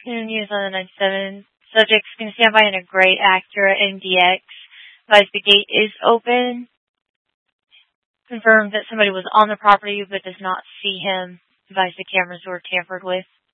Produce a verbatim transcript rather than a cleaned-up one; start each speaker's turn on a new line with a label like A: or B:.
A: Afternoon News on the ninety-seven. Subject's going to stand by in a gray Acura M D X. Advise the gate is open. Confirmed that somebody was on the property but does not see him. Advise the cameras were tampered with.